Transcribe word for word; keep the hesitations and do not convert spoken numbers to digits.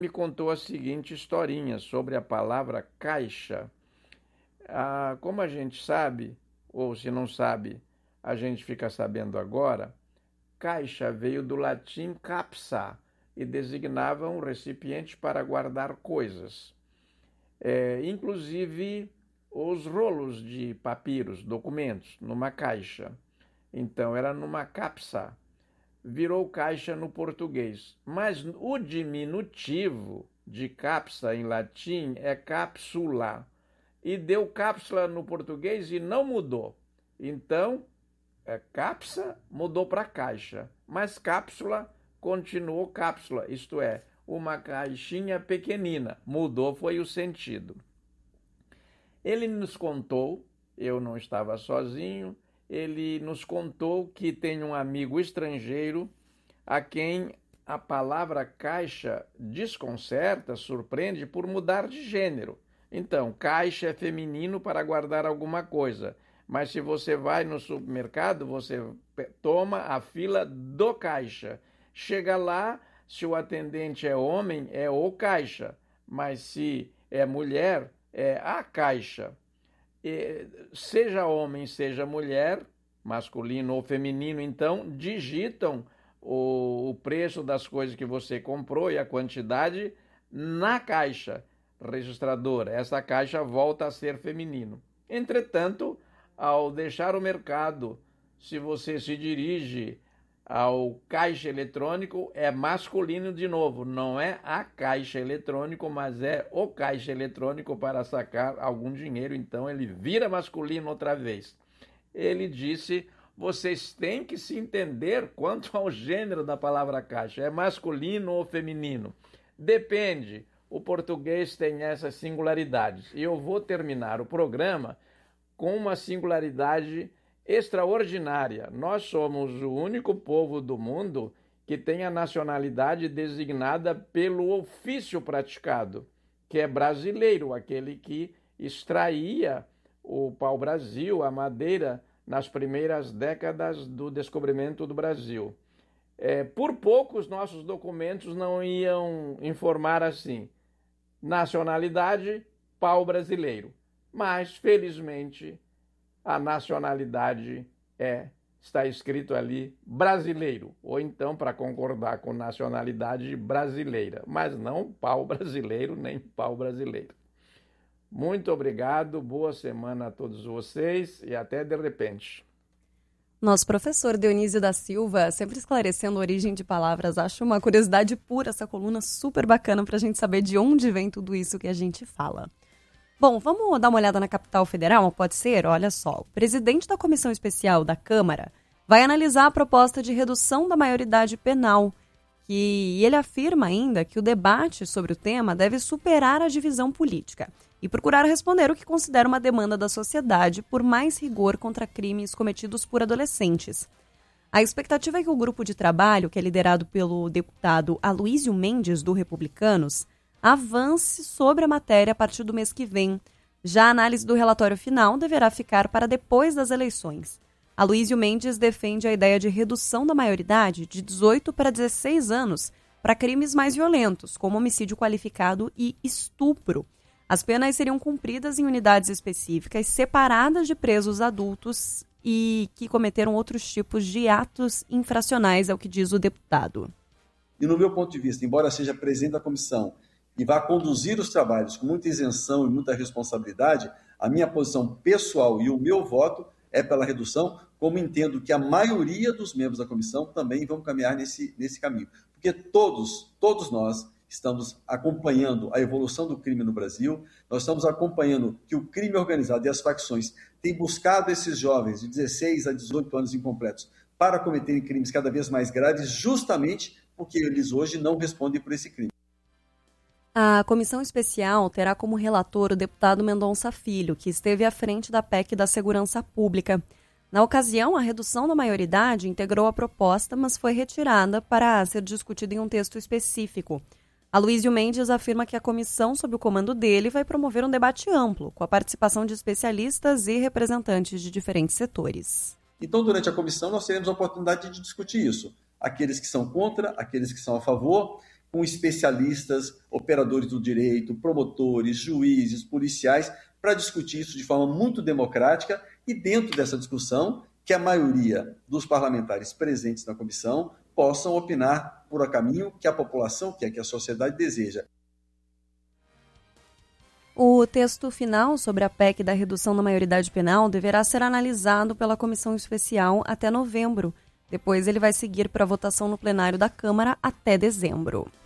me contou a seguinte historinha sobre a palavra caixa. Ah, como a gente sabe, ou se não sabe, a gente fica sabendo agora, caixa veio do latim capsa e designava um recipiente para guardar coisas. É, inclusive os rolos de papiros, documentos, numa caixa. Então era numa capsa. Virou caixa no português. Mas o diminutivo de capsa em latim é cápsula. E deu cápsula no português e não mudou. Então, é, capsa mudou para caixa. Mas cápsula continuou cápsula, isto é, uma caixinha pequenina. Mudou foi o sentido. Ele nos contou, eu não estava sozinho, ele nos contou que tem um amigo estrangeiro a quem a palavra caixa desconcerta, surpreende por mudar de gênero. Então, caixa é feminino para guardar alguma coisa, mas se você vai no supermercado, você toma a fila do caixa. Chega lá, se o atendente é homem, é o caixa, mas se é mulher, é a caixa. E, seja homem, seja mulher, masculino ou feminino, então, digitam o, o preço das coisas que você comprou e a quantidade na caixa registradora. Essa caixa volta a ser feminino. Entretanto, ao deixar o mercado, se você se dirige ao caixa eletrônico, é masculino de novo. Não é a caixa eletrônico, mas é o caixa eletrônico para sacar algum dinheiro. Então ele vira masculino outra vez. Ele disse: vocês têm que se entender quanto ao gênero da palavra caixa. É masculino ou feminino? Depende. O português tem essas singularidades. E eu vou terminar o programa com uma singularidade extraordinária. Nós somos o único povo do mundo que tem a nacionalidade designada pelo ofício praticado, que é brasileiro, aquele que extraía o pau-brasil, a madeira, nas primeiras décadas do descobrimento do Brasil. É, por pouco os nossos documentos não iam informar assim: nacionalidade, pau-brasileiro. Mas, felizmente, a nacionalidade é, está escrito ali, brasileiro, ou então, para concordar com nacionalidade, brasileira, mas não pau brasileiro, nem pau brasileiro. Muito obrigado, boa semana a todos vocês e até de repente. Nosso professor Dionísio da Silva, sempre esclarecendo a origem de palavras. Acho uma curiosidade pura essa coluna, super bacana para a gente saber de onde vem tudo isso que a gente fala. Bom, vamos dar uma olhada na capital federal, pode ser? Olha só, o presidente da Comissão Especial da Câmara vai analisar a proposta de redução da maioridade penal, que, e ele afirma ainda que o debate sobre o tema deve superar a divisão política e procurar responder o que considera uma demanda da sociedade por mais rigor contra crimes cometidos por adolescentes. A expectativa é que o grupo de trabalho, que é liderado pelo deputado Aloísio Mendes, do Republicanos, avance sobre a matéria a partir do mês que vem. Já a análise do relatório final deverá ficar para depois das eleições. Aloísio Mendes defende a ideia de redução da maioridade de dezoito para dezesseis anos para crimes mais violentos, como homicídio qualificado e estupro. As penas seriam cumpridas em unidades específicas separadas de presos adultos e que cometeram outros tipos de atos infracionais, é o que diz o deputado. E no meu ponto de vista, embora seja presidente da comissão e vá conduzir os trabalhos com muita isenção e muita responsabilidade, a minha posição pessoal e o meu voto é pela redução, como entendo que a maioria dos membros da comissão também vão caminhar nesse, nesse caminho. Porque todos, todos nós estamos acompanhando a evolução do crime no Brasil, nós estamos acompanhando que o crime organizado e as facções têm buscado esses jovens de dezesseis a dezoito anos incompletos para cometerem crimes cada vez mais graves, justamente porque eles hoje não respondem por esse crime. A comissão especial terá como relator o deputado Mendonça Filho, que esteve à frente da P E C da Segurança Pública. Na ocasião, a redução da maioridade integrou a proposta, mas foi retirada para ser discutida em um texto específico. Aloísio Mendes afirma que a comissão, sob o comando dele, vai promover um debate amplo, com a participação de especialistas e representantes de diferentes setores. Então, durante a comissão, nós teremos a oportunidade de discutir isso. Aqueles que são contra, aqueles que são a favor, com especialistas, operadores do direito, promotores, juízes, policiais, para discutir isso de forma muito democrática e dentro dessa discussão que a maioria dos parlamentares presentes na comissão possam opinar por a caminho que a população quer, que a sociedade deseja. O texto final sobre a P E C da redução da maioridade penal deverá ser analisado pela comissão especial até novembro. Depois ele vai seguir para votação no plenário da Câmara até dezembro.